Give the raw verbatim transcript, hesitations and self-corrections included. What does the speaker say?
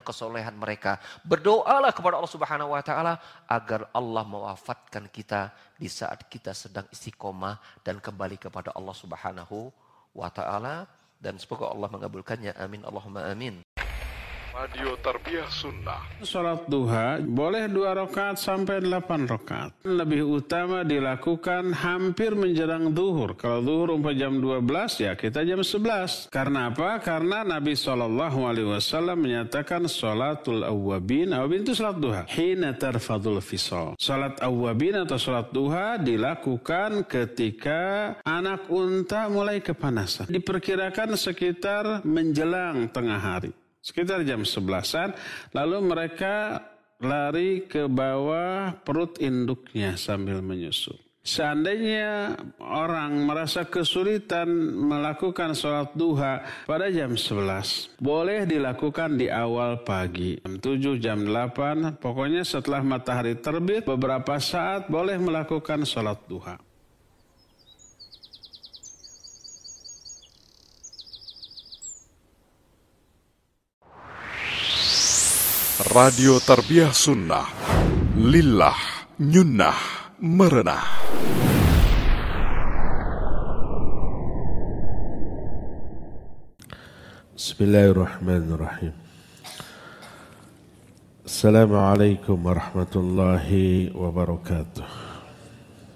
kesolehan mereka. Berdoalah kepada Allah Subhanahu wa taala agar Allah mewafatkan kita di saat kita sedang istiqomah dan kembali kepada Allah Subhanahu wa taala, dan semoga Allah mengabulkannya. Amin Allahumma amin. Radio Tarbiyah Sunnah. Salat duha boleh dua rakaat sampai delapan rakaat. Lebih utama dilakukan hampir menjelang zuhur. Kalau zuhur umpah jam dua belas, ya kita jam sebelas. Karena apa? Karena Nabi shallallahu alaihi wasallam menyatakan salatul awwabin. Awwabin itu salat duha. Hina tarfadul fisal. Salat awwabin atau salat duha dilakukan ketika anak unta mulai kepanasan. Diperkirakan sekitar menjelang tengah hari. Sekitar jam sebelasan, lalu mereka lari ke bawah perut induknya sambil menyusu. Seandainya orang merasa kesulitan melakukan sholat duha pada jam sebelas, boleh dilakukan di awal pagi, jam tujuh, jam delapan, pokoknya setelah matahari terbit beberapa saat boleh melakukan sholat duha. Radio Tarbiyah Sunnah. Lillah, nyunnah, merenah. Bismillahirrahmanirrahim. Assalamualaikum warahmatullahi wabarakatuh.